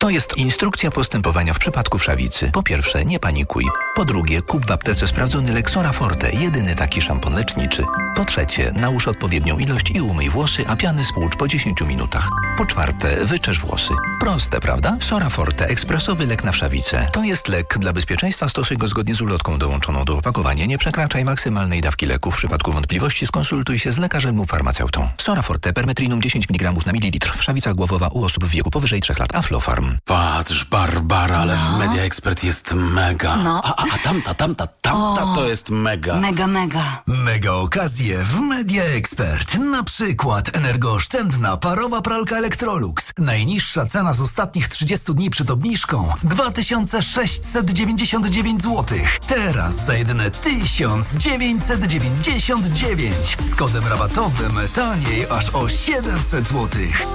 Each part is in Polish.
To jest instrukcja postępowania w przypadku wszawicy. Po pierwsze, nie panikuj. Po drugie, kup w aptece sprawdzony Lexora Forte, jedyny taki szampon leczniczy. Po trzecie, nałóż odpowiednią ilość i umyj włosy, a piany spłucz po 10 minutach. Po czwarte, wyczesz włosy. Proste, prawda? Sora Forte, ekspresowy lek na wszawicę. To jest lek. Dla bezpieczeństwa stosuj go zgodnie z ulotką dołączoną do opakowania. Nie przekraczaj maksymalnej dawki leku. W przypadku wątpliwości skonsultuj się z lekarzem lub farmaceutą. Sora Forte, permetrinum 10 mg na mililitr. Wszawica głowowa u osób w wieku powyżej 3 lat. Aflofarm. Patrz, Barbara, ale w Media Expert jest mega. A tamta to jest mega. Mega. Mega okazje w Media Expert. Na przykład energooszczędna parowa pralka Electrolux. Najniższa cena z ostatnich 30 dni przed obniżką 2699 zł. Teraz za jedyne 1999. Z kodem rabatowym taniej aż o 700 zł.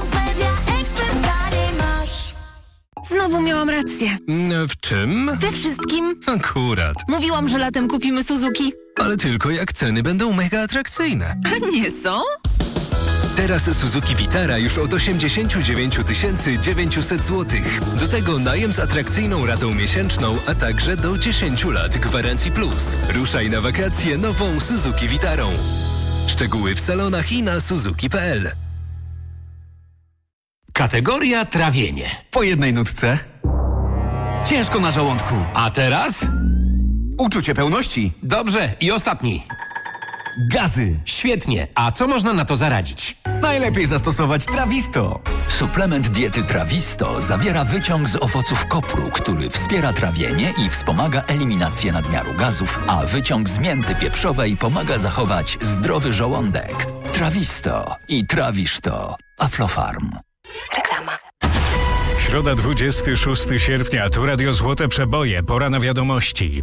Znowu miałam rację. W czym? We wszystkim. Akurat. Mówiłam, że latem kupimy Suzuki. Ale tylko jak ceny będą mega atrakcyjne. A nie są? Teraz Suzuki Vitara już od 89 900 zł. Do tego najem z atrakcyjną ratą miesięczną, a także do 10 lat gwarancji plus. Ruszaj na wakacje nową Suzuki Vitarą. Szczegóły w salonach i na suzuki.pl. Kategoria trawienie. Po jednej nutce. Ciężko na żołądku. A teraz? Uczucie pełności. Dobrze, i ostatni. Gazy. Świetnie. A co można na to zaradzić? Najlepiej zastosować Trawisto. Suplement diety Trawisto zawiera wyciąg z owoców kopru, który wspiera trawienie i wspomaga eliminację nadmiaru gazów, a wyciąg z mięty pieprzowej pomaga zachować zdrowy żołądek. Trawisto i trawisz to. Aflofarm. Reklama. Środa 26 sierpnia, tu Radio Złote Przeboje, pora na wiadomości.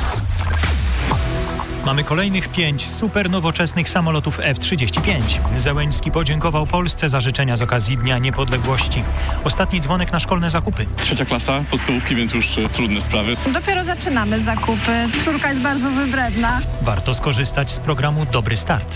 Mamy kolejnych 5 super nowoczesnych samolotów F-35. Zełenski podziękował Polsce za życzenia z okazji Dnia Niepodległości. Ostatni dzwonek na szkolne zakupy. 3. klasa, podstawówki, więc już trudne sprawy. Dopiero zaczynamy zakupy. Córka jest bardzo wybredna. Warto skorzystać z programu Dobry Start.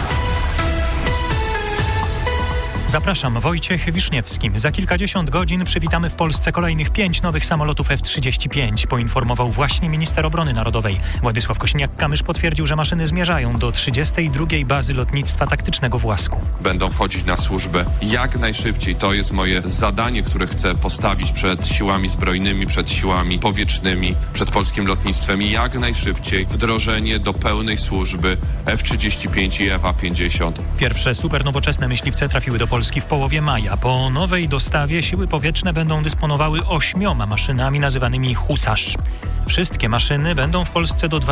Zapraszam, Wojciech Wiszniewski. Za kilkadziesiąt godzin przywitamy w Polsce kolejnych 5 nowych samolotów F-35, poinformował właśnie minister obrony narodowej. Władysław Kosiniak-Kamysz potwierdził, że maszyny zmierzają do 32. bazy lotnictwa taktycznego w Łasku. Będą wchodzić na służbę jak najszybciej. To jest moje zadanie, które chcę postawić przed siłami zbrojnymi, przed siłami powietrznymi, przed polskim lotnictwem. I jak najszybciej wdrożenie do pełnej służby F-35 i F-50. Pierwsze supernowoczesne myśliwce trafiły do Polski w połowie maja. Po nowej dostawie siły powietrzne będą dysponowały 8 maszynami nazywanymi Husarz. Wszystkie maszyny będą w Polsce do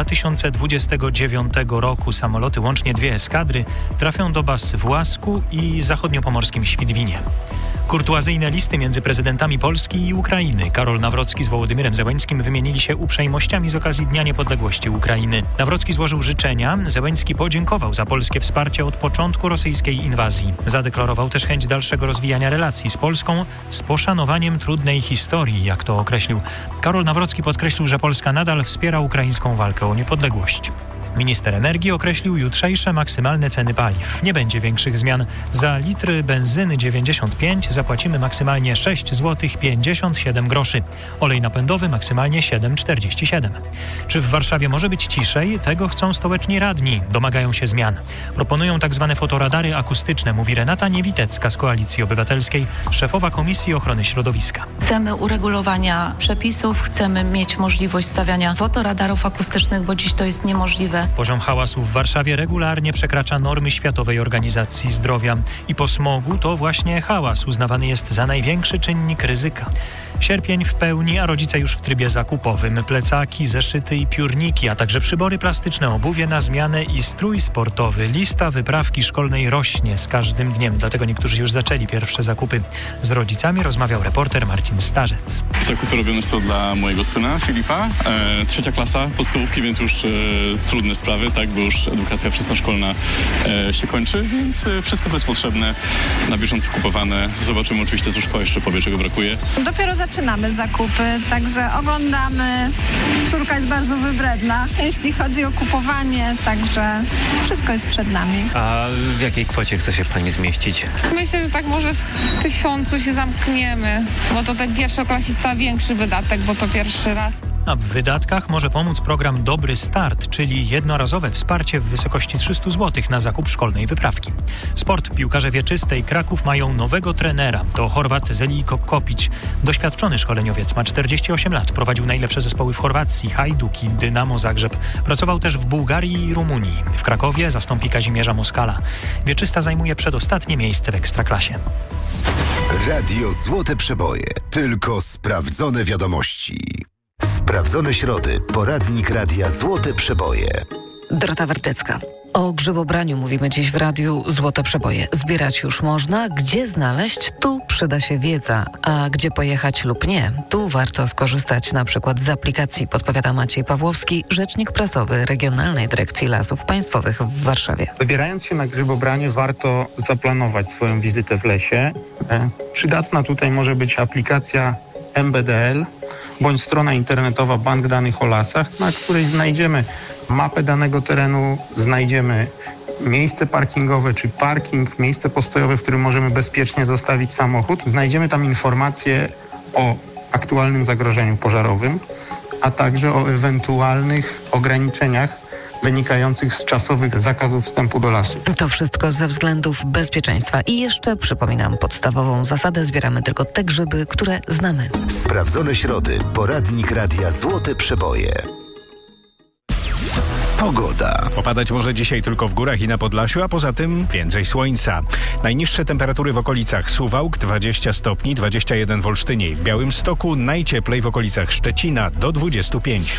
2029 roku. Samoloty, łącznie 2 eskadry, trafią do baz w Łasku i zachodniopomorskim Świdwinie. Kurtuazyjne listy między prezydentami Polski i Ukrainy. Karol Nawrocki z Wołodymyrem Zełenskim wymienili się uprzejmościami z okazji Dnia Niepodległości Ukrainy. Nawrocki złożył życzenia, Zełenski podziękował za polskie wsparcie od początku rosyjskiej inwazji. Zadeklarował też chęć dalszego rozwijania relacji z Polską z poszanowaniem trudnej historii, jak to określił. Karol Nawrocki podkreślił, że Polska nadal wspiera ukraińską walkę o niepodległość. Minister energii określił jutrzejsze maksymalne ceny paliw. Nie będzie większych zmian. Za litr benzyny 95 zapłacimy maksymalnie 6 zł 57 groszy. Olej napędowy maksymalnie 7,47. Czy w Warszawie może być ciszej? Tego chcą stołeczni radni. Domagają się zmian. Proponują tzw. fotoradary akustyczne, mówi Renata Niewitecka z Koalicji Obywatelskiej, szefowa Komisji Ochrony Środowiska. Chcemy uregulowania przepisów, chcemy mieć możliwość stawiania fotoradarów akustycznych, bo dziś to jest niemożliwe. Poziom hałasu w Warszawie regularnie przekracza normy Światowej Organizacji Zdrowia. I po smogu to właśnie hałas uznawany jest za największy czynnik ryzyka. Sierpień w pełni, a rodzice już w trybie zakupowym. Plecaki, zeszyty i piórniki, a także przybory plastyczne, obuwie na zmianę i strój sportowy. Lista wyprawki szkolnej rośnie z każdym dniem, dlatego niektórzy już zaczęli pierwsze zakupy. Z rodzicami rozmawiał reporter Marcin Starzec. Zakupy robione są dla mojego syna Filipa. 3. klasa, podstawówki, więc już trudne sprawy, tak, bo już edukacja wczesnoszkolna się kończy, więc wszystko, co jest potrzebne, na bieżąco kupowane. Zobaczymy oczywiście, co szkoła jeszcze powie, czego brakuje. Dopiero zaczynamy zakupy, także oglądamy. Córka jest bardzo wybredna, jeśli chodzi o kupowanie, także wszystko jest przed nami. A w jakiej kwocie chce się pani zmieścić? Myślę, że tak może w 1000 się zamkniemy, bo to też nawet pierwszoklasista większy wydatek, bo to pierwszy raz. A w wydatkach może pomóc program Dobry Start, czyli jednorazowe wsparcie w wysokości 300 zł na zakup szkolnej wyprawki. Sport. Piłkarze Wieczystej Kraków mają nowego trenera. To Chorwat Zeljko Kopić. Doświadczony szkoleniowiec, ma 48 lat. Prowadził najlepsze zespoły w Chorwacji, Hajduki, Dynamo Zagrzeb. Pracował też w Bułgarii i Rumunii. W Krakowie zastąpi Kazimierza Moskala. Wieczysta zajmuje przedostatnie miejsce w Ekstraklasie. Radio Złote Przeboje. Tylko sprawdzone wiadomości. Sprawdzone środy. Poradnik Radia Złote Przeboje. Dorota Wartecka. O grzybobraniu mówimy dziś w Radiu Złote Przeboje. Zbierać już można. Gdzie znaleźć? Tu przyda się wiedza. A gdzie pojechać lub nie? Tu warto skorzystać na przykład z aplikacji, podpowiada Maciej Pawłowski, rzecznik prasowy Regionalnej Dyrekcji Lasów Państwowych w Warszawie. Wybierając się na grzybobranie, warto zaplanować swoją wizytę w lesie. Przydatna tutaj może być aplikacja MBDL bądź strona internetowa Bank Danych o Lasach, na której znajdziemy mapę danego terenu, znajdziemy miejsce parkingowe czy parking, miejsce postojowe, w którym możemy bezpiecznie zostawić samochód. Znajdziemy tam informacje o aktualnym zagrożeniu pożarowym, a także o ewentualnych ograniczeniach wynikających z czasowych zakazów wstępu do lasu. To wszystko ze względów bezpieczeństwa. I jeszcze przypominam podstawową zasadę: zbieramy tylko te grzyby, które znamy. Sprawdzone środy. Poradnik Radia Złote Przeboje. Pogoda. Popadać może dzisiaj tylko w górach i na Podlasiu, a poza tym więcej słońca. Najniższe temperatury w okolicach Suwałk 20 stopni, 21 w Olsztynie i w Białymstoku, najcieplej w okolicach Szczecina do 25.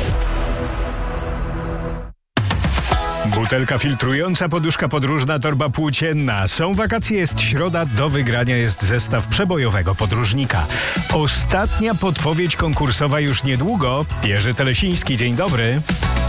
Butelka filtrująca, poduszka podróżna, torba płócienna. Są wakacje, jest środa, do wygrania jest zestaw przebojowego podróżnika. Ostatnia podpowiedź konkursowa już niedługo. Jerzy Telesiński, dzień dobry.